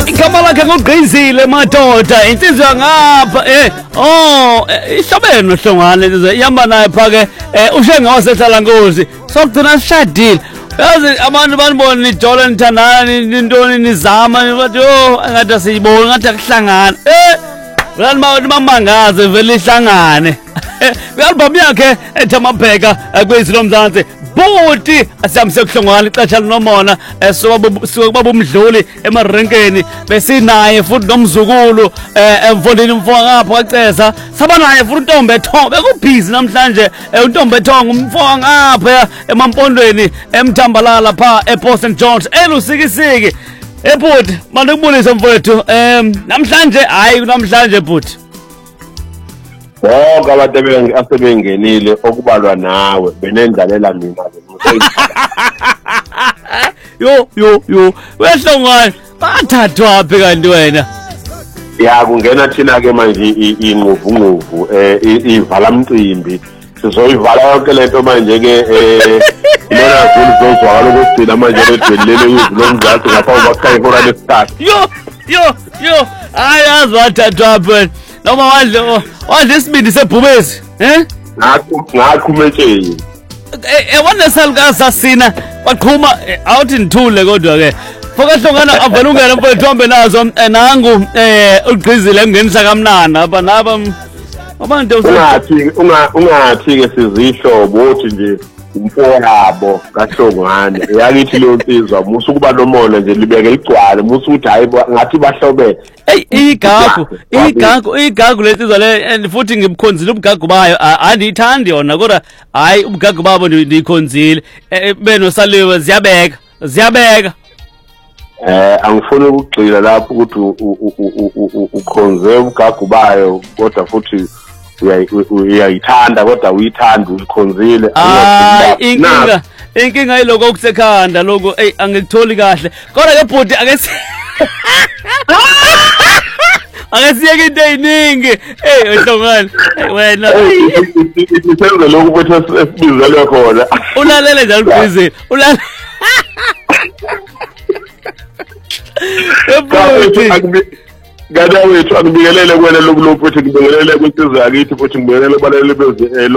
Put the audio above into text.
igama lakhe nguGqizile madoda insizwa ngapha ihlobene nohlongane leze ihamba naye phake ushenga wasehlala ngozi sokugcina sishadile yazi abantu banibona nijola nithandana nintoni nizama bathi engathi asiyibona ngathi akuhlangana bamangaze vele ihlangane uyalibhamu yakhe ethi amabheka kwezi lomzansi buti asiyamse kuhlongwana ixesha linomona sobaba umdluli emarenkeni besinaye futhi nomzukulu emfondini umfo ngapha kwaceza sabanaye futhi untombi ethongo bekubhizi namhlanje untombi ethongo umfo ngapha emampondweni emthambalala pha ePort St George elusikisiki ebhuti manje kubulisa mfowethu namhlanje hayi namhlanje bhuti bonke abantu asebengenile okubalwa nawe benendlalela mina yo wehlongwane bathathwa phi kanti wena ya kungena thina ke manje inquvunquvu ivala mcimbi sizoyivala yonke lento manje ke lona zoluzozwakala ukugcina manje redwelele uzilomzathu ngapha bakhaye ihora lesithathu yo ayazi wathathwa phi noma wadle isibindi sebhubezi ngaqhumetsheni wanesalukazi sina waqhuma awuthi nithule kodwa ke fokahlongana avela ungena mfowethu hambe nazo nangu uGqizile engenisa kamnana apha naba abantu ungathi ke sizihlobo uthi nje umfowabo kaHlongwane yakithi leyo nsizwa musu kuba nomona nje libeke ligcwale musu uthi hayi ngathi bahlobene igagu lesizwe le and futhi ngimkhonzile ubugagu bayo andiyithandi yona kodwa hayi ubugagu babo ndiyikhonzile benosaliwe ziyabeka angifuni ukugxila lapho ukuthi ukhonze ubugagu bayo kodwa futhi uyayithanda kodwa uyithanda uyikhonzile inkinga yiloko okusekhanda lokho angikutholi kahle kodwa ke bhuti akasiyeke into eyiningi Hlongwane wena isenze lokhu futhi esibizele khona ulalele njalo uGqizile Gada wethu angibingelele kwena lokhu futhi ngibingelele kwinsizwa yakithi futhi ngibingelele kubalele